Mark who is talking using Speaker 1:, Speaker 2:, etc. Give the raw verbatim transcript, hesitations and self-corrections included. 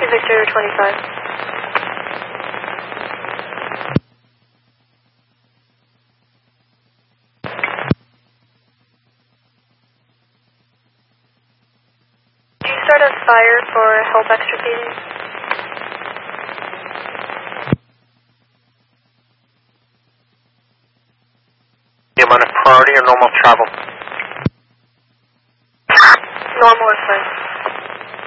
Speaker 1: to Victor twenty-five. Did you start a fire for help extricating?
Speaker 2: The amount of priority or normal travel?